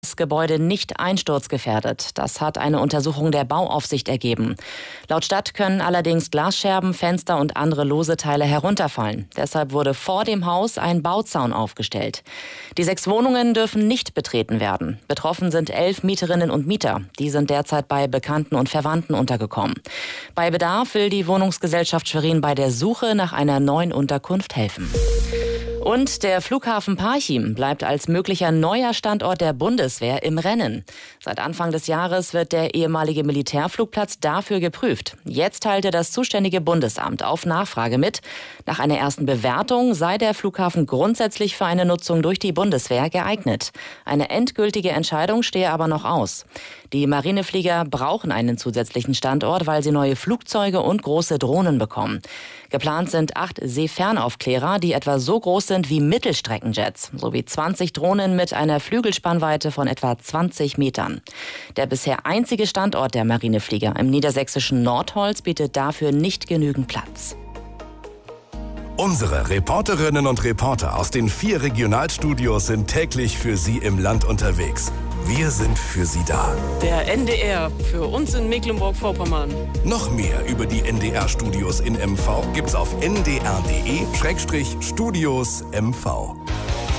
Das Gebäude nicht einsturzgefährdet. Das hat eine Untersuchung der Bauaufsicht ergeben. Laut Stadt können allerdings Glasscherben, Fenster und andere lose Teile herunterfallen. Deshalb wurde vor dem Haus ein Bauzaun aufgestellt. Die 6 Wohnungen dürfen nicht betreten werden. Betroffen sind 11 Mieterinnen und Mieter. Die sind derzeit bei Bekannten und Verwandten untergekommen. Bei Bedarf will die Wohnungsgesellschaft Schwerin bei der Suche nach einer neuen Unterkunft helfen. Und der Flughafen Parchim bleibt als möglicher neuer Standort der Bundeswehr im Rennen. Seit Anfang des Jahres wird der ehemalige Militärflugplatz dafür geprüft. Jetzt teilte das zuständige Bundesamt auf Nachfrage mit. Nach einer ersten Bewertung sei der Flughafen grundsätzlich für eine Nutzung durch die Bundeswehr geeignet. Eine endgültige Entscheidung stehe aber noch aus. Die Marineflieger brauchen einen zusätzlichen Standort, weil sie neue Flugzeuge und große Drohnen bekommen. Geplant sind 8 Seefernaufklärer, die etwa so groß sind wie Mittelstreckenjets, sowie 20 Drohnen mit einer Flügelspannweite von etwa 20 Metern. Der bisher einzige Standort der Marineflieger im niedersächsischen Nordholz bietet dafür nicht genügend Platz. Unsere Reporterinnen und Reporter aus den 4 Regionalstudios sind täglich für Sie im Land unterwegs. Wir sind für Sie da. Der NDR, für uns in Mecklenburg-Vorpommern. Noch mehr über die NDR-Studios in MV gibt's auf ndr.de/Studios MV.